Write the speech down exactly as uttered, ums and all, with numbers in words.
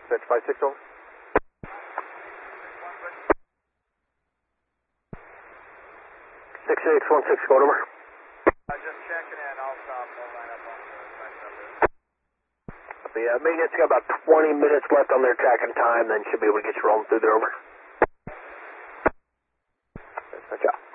Dispatch five six, over. six six one six, go over. Uh, just checking in. I'll stop. I'll line up on the track number. Yeah, maintenance got about twenty minutes left on their tracking time, then should be able to get you rolling through there, over. Good job.